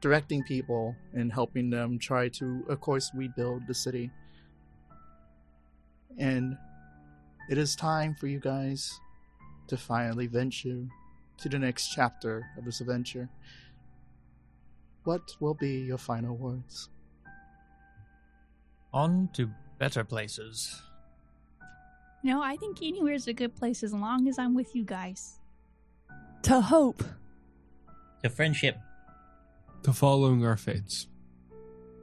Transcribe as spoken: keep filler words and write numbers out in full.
directing people and helping them try to, of course, rebuild the city. And it is time for you guys to finally venture to the next chapter of this adventure. What will be your final words? On to better places. No, I think anywhere's a good place as long as I'm with you guys. To hope. To friendship. To following our fates.